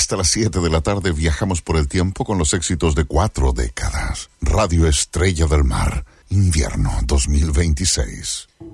hasta las 7 de la tarde viajamos por el tiempo con los éxitos de 4 décadas. Radio Estrella del Mar, invierno 2026.